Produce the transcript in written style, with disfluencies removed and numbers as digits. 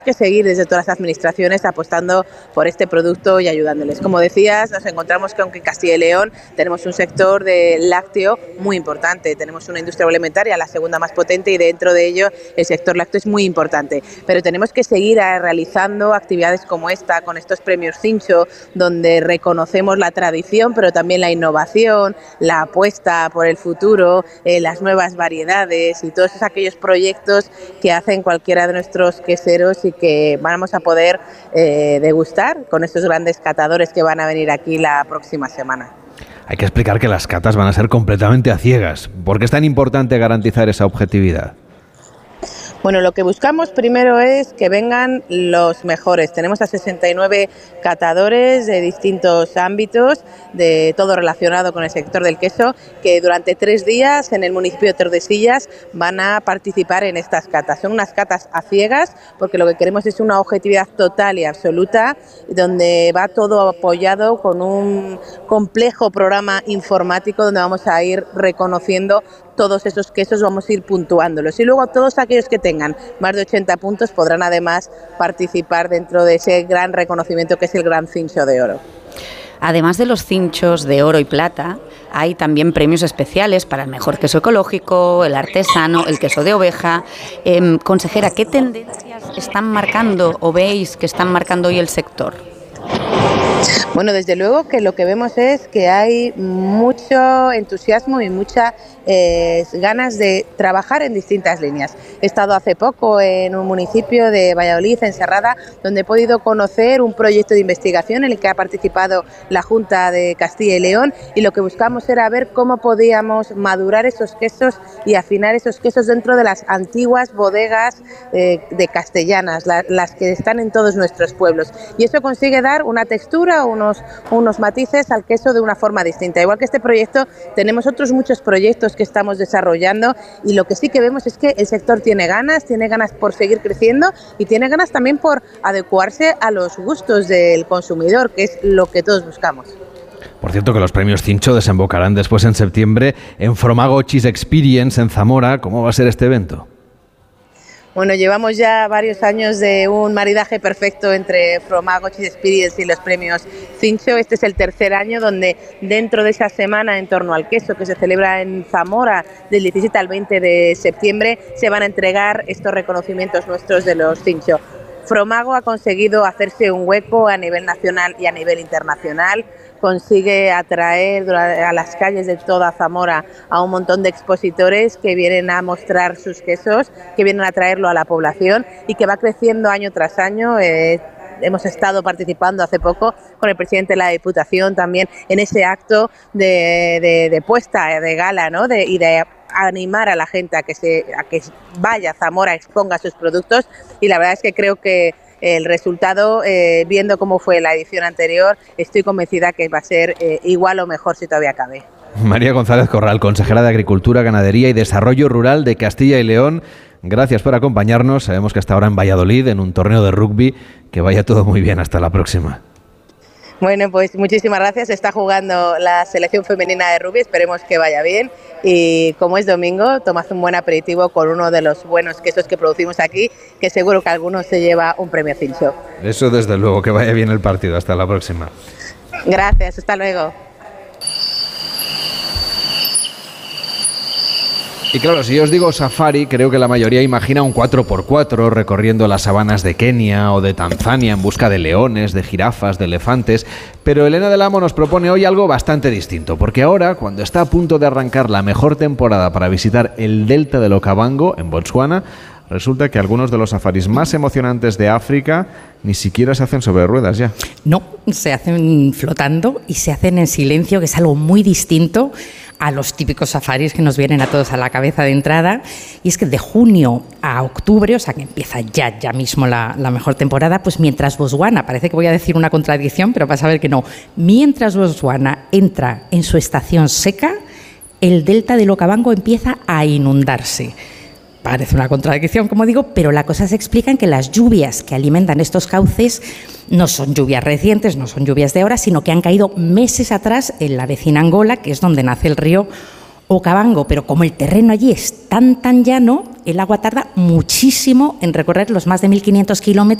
que seguir desde todas las administraciones apostando por este producto y ayudándoles. Como decías, nos encontramos que aunque en Castilla y León tenemos un sector de lácteo muy importante, tenemos una industria agroalimentaria, la segunda más potente, y dentro de ello el sector lácteo es muy importante, pero tenemos que seguir realizando actividades como esta, con estos premios Cincho, donde reconocemos la tradición, pero también la innovación, la apuesta por el futuro, las nuevas variedades y todos aquellos proyectos que hacen cualquiera de nuestros queseros y que vamos a poder degustar con estos grandes catadores que van a venir aquí la próxima semana. Hay que explicar que las catas van a ser completamente a ciegas. ¿Por qué es tan importante garantizar esa objetividad? Bueno, lo que buscamos primero es que vengan los mejores. Tenemos a 69 catadores de distintos ámbitos, de todo relacionado con el sector del queso, que durante 3 días en el municipio de Tordesillas van a participar en estas catas. Son unas catas a ciegas, porque lo que queremos es una objetividad total y absoluta, donde va todo apoyado con un complejo programa informático donde vamos a ir reconociendo todos esos quesos, vamos a ir puntuándolos, y luego todos aquellos que tengan más de 80 puntos podrán además participar dentro de ese gran reconocimiento que es el Gran Cincho de Oro. Además de los cinchos de oro y plata, hay también premios especiales para el mejor queso ecológico, el artesano, el queso de oveja. Consejera, ¿qué tendencias están marcando o veis que están marcando hoy el sector? Bueno, desde luego que lo que vemos es que hay mucho entusiasmo y muchas ganas de trabajar en distintas líneas. He estado hace poco en un municipio de Valladolid, en Serrada, donde he podido conocer un proyecto de investigación en el que ha participado la Junta de Castilla y León, y lo que buscamos era ver cómo podíamos madurar esos quesos y afinar esos quesos dentro de las antiguas bodegas de castellanas, las que están en todos nuestros pueblos. Y eso consigue dar una textura, unos matices al queso de una forma distinta. Igual que este proyecto, tenemos otros muchos proyectos que estamos desarrollando, y lo que sí que vemos es que el sector tiene ganas por seguir creciendo, y tiene ganas también por adecuarse a los gustos del consumidor, que es lo que todos buscamos. Por cierto, que los premios Cincho desembocarán después en septiembre en Fromago Cheese Experience en Zamora. ¿Cómo va a ser este evento? Bueno, llevamos ya varios años de un maridaje perfecto entre Fromago Cheese Experience y los premios Cincho. Este es el 3er año donde dentro de esa semana en torno al queso que se celebra en Zamora del 17 al 20 de septiembre se van a entregar estos reconocimientos nuestros de los Cincho. Fromago ha conseguido hacerse un hueco a nivel nacional y a nivel internacional, consigue atraer a las calles de toda Zamora a un montón de expositores que vienen a mostrar sus quesos, que vienen a traerlo a la población, y que va creciendo año tras año. Hemos estado participando hace poco con el presidente de la Diputación también en ese acto de puesta de gala, ¿no? y de animar a la gente a que vaya a Zamora, exponga sus productos, y la verdad es que creo que el resultado, viendo cómo fue la edición anterior, estoy convencida que va a ser igual o mejor si todavía cabe. María González Corral, consejera de Agricultura, Ganadería y Desarrollo Rural de Castilla y León, gracias por acompañarnos. Sabemos que hasta ahora en Valladolid, en un torneo de rugby. Que vaya todo muy bien. Hasta la próxima. Bueno, pues muchísimas gracias. Está jugando la selección femenina de rugby, esperemos que vaya bien. Y como es domingo, tomad un buen aperitivo con uno de los buenos quesos que producimos aquí, que seguro que alguno se lleva un premio Cincho. Eso desde luego, que vaya bien el partido. Hasta la próxima. Gracias, hasta luego. Y claro, si yo os digo safari, creo que la mayoría imagina un 4x4 recorriendo las sabanas de Kenia o de Tanzania en busca de leones, de jirafas, de elefantes. Pero Elena del Amo nos propone hoy algo bastante distinto, porque ahora, cuando está a punto de arrancar la mejor temporada para visitar el delta del Okavango, en Botsuana, resulta que algunos de los safaris más emocionantes de África ni siquiera se hacen sobre ruedas ya. No, se hacen flotando y se hacen en silencio, que es algo muy distinto a los típicos safaris que nos vienen a todos a la cabeza de entrada. Y es que de junio a octubre, o sea que empieza ya mismo la mejor temporada, pues mientras Botswana, parece que voy a decir una contradicción, pero vas a ver que no, mientras Botswana entra en su estación seca, el delta del Okavango empieza a inundarse. Parece una contradicción, como digo, pero la cosa se explica en que las lluvias que alimentan estos cauces no son lluvias recientes, no son lluvias de ahora, sino que han caído meses atrás en la vecina Angola, que es donde nace el río Okavango, pero como el terreno allí es tan llano, el agua tarda muchísimo en recorrer los más de 1.500 kilómetros